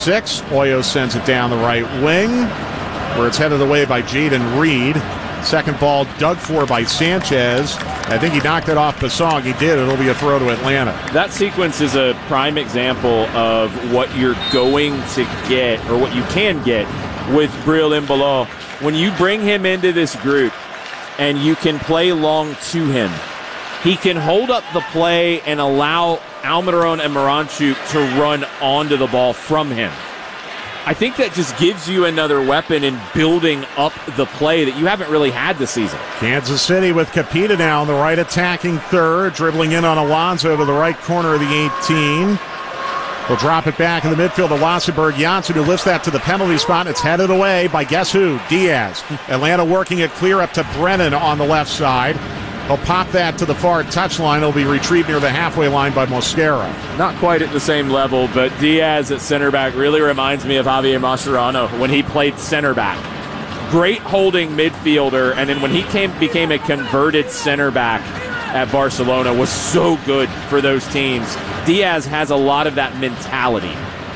6. Oyo sends it down the right wing, where it's headed away by Jaden Reed. Second ball dug for by Sanchez. I think he knocked it off Basong. He did. It'll be a throw to Atlanta. That sequence is a prime example of what you're going to get, or what you can get, with Bril Embolo. When you bring him into this group and you can play long to him, he can hold up the play and allow Almiron and Miranchuk to run onto the ball from him. I think that just gives you another weapon in building up the play that you haven't really had this season. Kansas City with Capita now in the right attacking third, dribbling in on Alonso to the right corner of the 18. He'll drop it back in the midfield to Wassenberg Janssen, who lifts that to the penalty spot. It's headed away by guess who? Diaz. Atlanta working it clear up to Brennan on the left side. He'll pop that to the far touchline. It'll be retrieved near the halfway line by Mosquera. Not quite at the same level, but Diaz at center back really reminds me of Javier Mascherano when he played center back. Great holding midfielder, and then when he became a converted center back at Barcelona, was so good for those teams. Diaz has a lot of that mentality.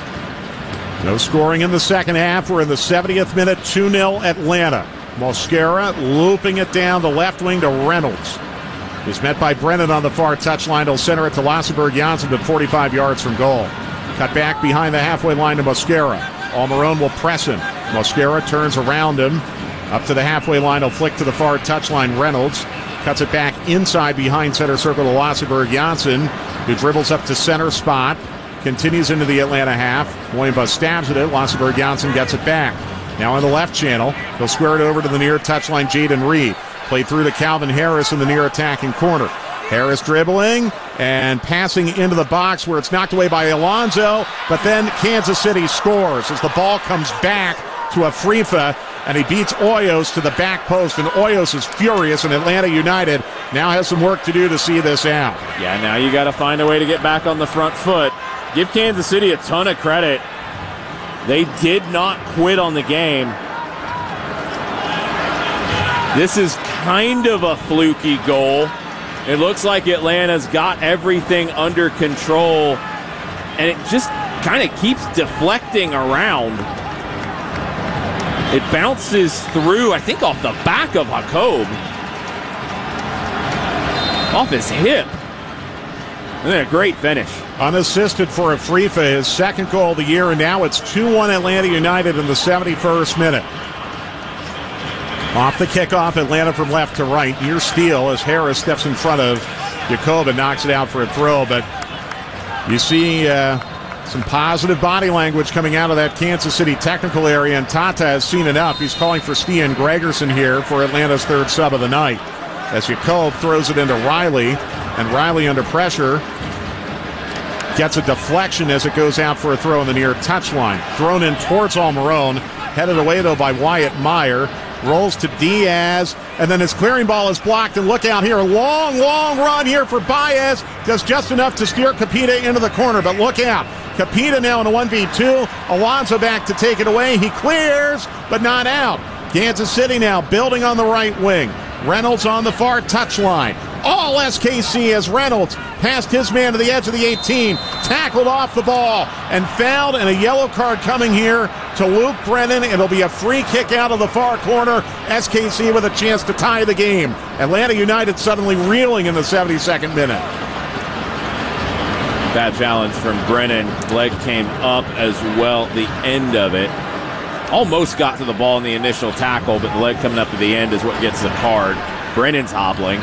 No scoring in the second half. We're in the 70th minute, 2-0 Atlanta. Mosquera looping it down the left wing to Reynolds. He's met by Brennan on the far touchline. He'll center it to Wassenberg Janssen, but 45 yards from goal. Cut back behind the halfway line to Mosquera. Almiron will press him. Mosquera turns around him. Up to the halfway line, he'll flick to the far touchline. Reynolds cuts it back inside behind center circle to Wassenberg Janssen, who dribbles up to center spot. Continues into the Atlanta half. Moyimba stabs at it. Wassenberg Janssen gets it back. Now in the left channel, he'll square it over to the near touchline, Jaden Reed. Played through to Calvin Harris in the near attacking corner. Harris dribbling and passing into the box where it's knocked away by Alonso, but then Kansas City scores as the ball comes back to Afrifa, and he beats Hoyos to the back post, and Hoyos is furious, and Atlanta United now has some work to do to see this out. Yeah, now you got to find a way to get back on the front foot. Give Kansas City a ton of credit. They did not quit on the game. This is kind of a fluky goal. It looks like Atlanta's got everything under control, and it just kind of keeps deflecting around. It bounces through, I think, off the back of Jacob. Off his hip. And then a great finish. Unassisted for Afrifa, his second goal of the year, and now it's 2-1 Atlanta United in the 71st minute. Off the kickoff, Atlanta from left to right, near steal as Harris steps in front of Jacob and knocks it out for a throw. But you see some positive body language coming out of that Kansas City technical area, and Tata has seen enough. He's calling for Stian Gregerson here for Atlanta's third sub of the night. As Jacob throws it into Riley, and Riley under pressure gets a deflection as it goes out for a throw in the near touchline. Thrown in towards Almiron, headed away though by Wyatt Meyer. Rolls to Diaz, and then his clearing ball is blocked, and look out here, long run here for Baez, does just enough to steer Capita into the corner, but look out. Capita now in a 1v2, Alonso back to take it away, he clears, but not out. Kansas City now building on the right wing. Reynolds on the far touchline. All SKC as Reynolds passed his man to the edge of the 18, tackled off the ball, and fouled, and a yellow card coming here to Luke Brennan. It'll be a free kick out of the far corner. SKC with a chance to tie the game. Atlanta United suddenly reeling in the 72nd minute. Bad challenge from Brennan. Leg came up as well at the end of it. Almost got to the ball in the initial tackle, but the leg coming up at the end is what gets the card. Brennan's hobbling.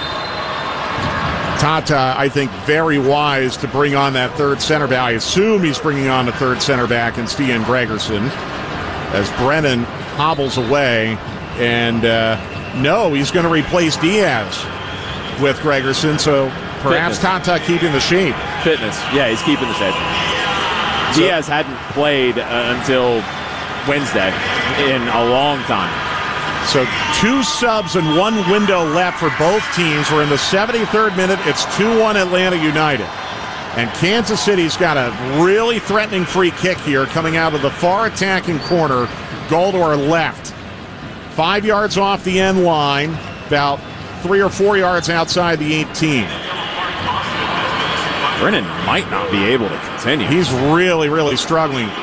Tata, I think, very wise to bring on that third center back. I assume he's bringing on the third center back in Stian Gregerson as Brennan hobbles away. And no, he's going to replace Diaz with Gregerson, so perhaps Tata keeping the shape. Fitness, yeah, he's keeping the shape. So, Diaz hadn't played until Wednesday in a long time. So 2 subs and 1 window left for both teams. We're in the 73rd minute. It's 2-1 Atlanta United. And Kansas City's got a really threatening free kick here coming out of the far attacking corner. Goal to our left. 5 yards off the end line, about 3 or 4 yards outside the 18. Brennan might not be able to continue. He's really struggling.